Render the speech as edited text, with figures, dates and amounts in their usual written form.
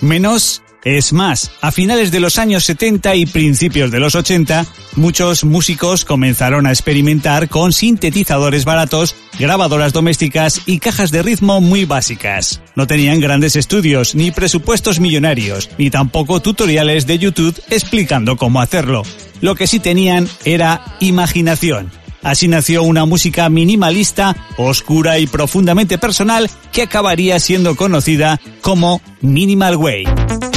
Menos es más. A finales de los años 70 y principios de los 80, muchos músicos comenzaron a experimentar con sintetizadores baratos, grabadoras domésticas y cajas de ritmo muy básicas. No tenían grandes estudios, ni presupuestos millonarios, ni tampoco tutoriales de YouTube explicando cómo hacerlo. Lo que sí tenían era imaginación. Así nació una música minimalista, oscura y profundamente personal que acabaría siendo conocida como Minimal Wave.